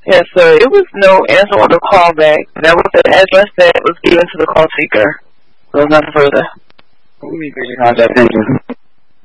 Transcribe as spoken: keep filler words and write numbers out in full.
Yes, sir. It was no answer on the call back. That was the address that was given to the call taker. So nothing further. We need to get your contact. Thank you.